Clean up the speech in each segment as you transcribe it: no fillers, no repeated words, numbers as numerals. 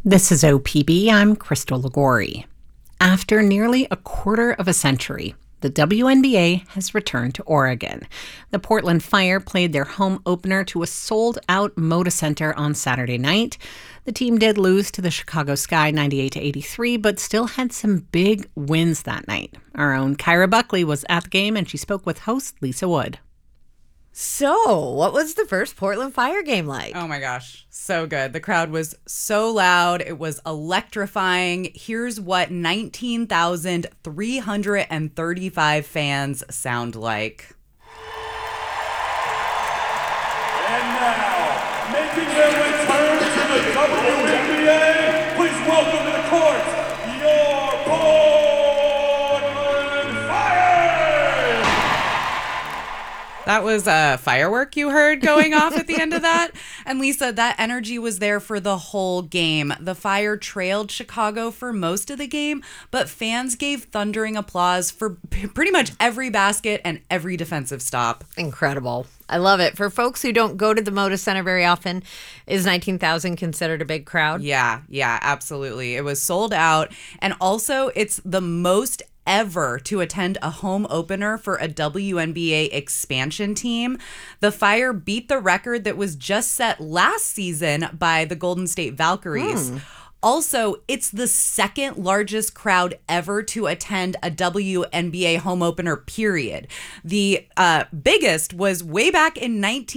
This is OPB. I'm Crystal Ligori. After nearly a quarter of a century, the WNBA has returned to Oregon. The Portland Fire played their home opener to a sold-out Moda Center on Saturday night. The team did lose to the Chicago Sky 98-83, but still had some big wins that night. Our own Kyra Buckley was at the game, and she spoke with host Lisa Wood. So, what was the first Portland Fire game like? Oh my gosh, so good. The crowd was so loud. It was electrifying. Here's what 19,335 fans sound like. And now, making their return to the WNBA, please welcome to the court, your Portland Fire! That was a firework you heard going off at the end of that. And Lisa, that energy was there for the whole game. The Fire trailed Chicago for most of the game, but fans gave thundering applause for pretty much every basket and every defensive stop. Incredible. I love it. For folks who don't go to the Moda Center very often, is 19,000 considered a big crowd? Yeah, absolutely. It was sold out. And also, it's the most ever to attend a home opener for a WNBA expansion team. The Fire beat the record that was just set last season by the Golden State Valkyries. Also, it's the second largest crowd ever to attend a WNBA home opener, period. The biggest was way back in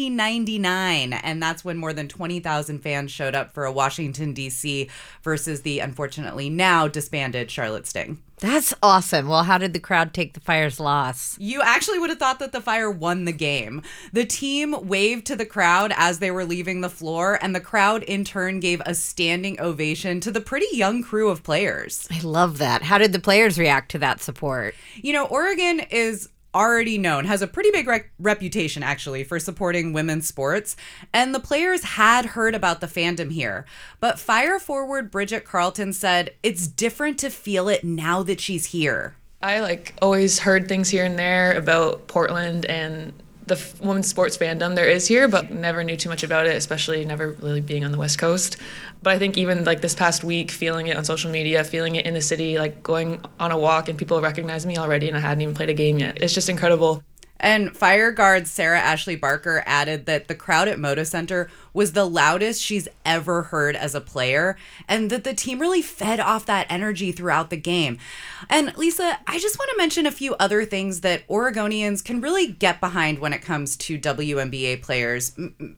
1999, and that's when more than 20,000 fans showed up for a Washington, D.C. versus the unfortunately now disbanded Charlotte Sting. That's awesome. Well, how did the crowd take the Fire's loss? You actually would have thought that the Fire won the game. The team waved to the crowd as they were leaving the floor, and the crowd in turn gave a standing ovation to the pretty young crew of players. I love that. How did the players react to that support? You know, Oregon is already known, has a pretty big reputation actually for supporting women's sports, and the players had heard about the fandom here. But Fire forward Bridget Carlton said it's different to feel it now that she's here. I always heard things here and there about Portland and the women's sports fandom there is here, but never knew too much about it, especially never really being on the West Coast. But I think even this past week, feeling it on social media, feeling it in the city, going on a walk and people recognize me already and I hadn't even played a game yet. It's just incredible. And Fire guard Sarah Ashley Barker added that the crowd at Moda Center was the loudest she's ever heard as a player, and that the team really fed off that energy throughout the game. And Lisa, I just want to mention a few other things that Oregonians can really get behind when it comes to WNBA players,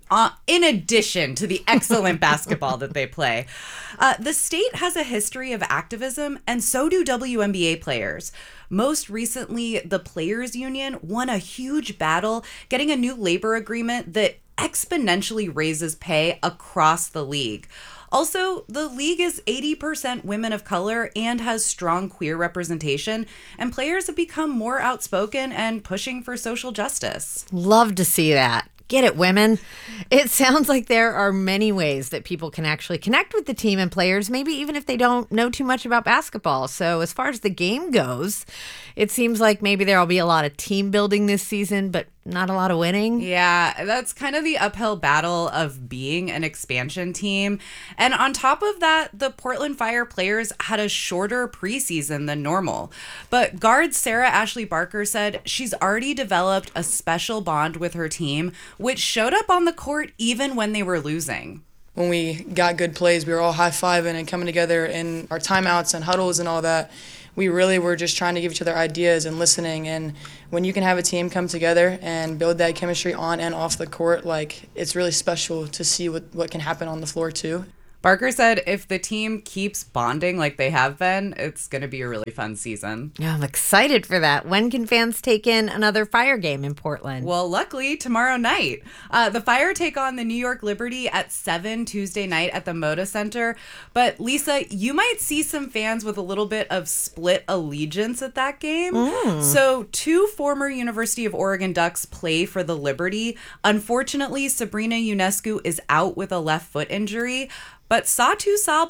in addition to the excellent basketball that they play. The state has a history of activism, and so do WNBA players. Most recently, the Players Union won a huge battle getting a new labor agreement that exponentially raises pay across the league. Also, the league is 80% women of color and has strong queer representation, and players have become more outspoken and pushing for social justice. Love to see that. Get it, women. It sounds like there are many ways that people can actually connect with the team and players, maybe even if they don't know too much about basketball. So as far as the game goes, it seems like maybe there will be a lot of team building this season, but not a lot of winning. Yeah, that's kind of the uphill battle of being an expansion team. And on top of that, the Portland Fire players had a shorter preseason than normal. But guard Sarah Ashley Barker said she's already developed a special bond with her team, which showed up on the court even when they were losing. When we got good plays, we were all high-fiving and coming together in our timeouts and huddles and all that. We really were just trying to give each other ideas and listening. And when you can have a team come together and build that chemistry on and off the court, it's really special to see what can happen on the floor too. Barker said if the team keeps bonding like they have been, it's going to be a really fun season. Yeah, I'm excited for that. When can fans take in another Fire game in Portland? Well, luckily, tomorrow night. The Fire take on the New York Liberty at 7 Tuesday night at the Moda Center. But Lisa, you might see some fans with a little bit of split allegiance at that game. So 2 former University of Oregon Ducks play for the Liberty. Unfortunately, Sabrina Ionescu is out with a left foot injury. But Satou Sabal